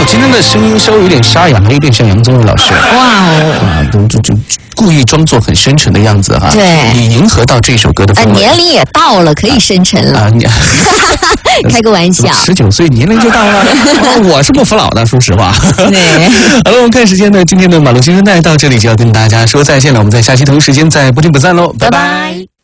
今天的声音稍微有点沙哑，有点像杨宗纬老师。 哇哦，就故意装作很深沉的样子哈。 对， 以迎合到这首歌的氛围。 年龄也到了，可以深沉了。开个玩笑 ，19岁年龄就到了，我是不服老的，说实话。 对， 好了，我们看时间呢，今天的马路新生代到这里就要跟大家说再见了，我们在下期同一时间再不听不散喽，拜拜。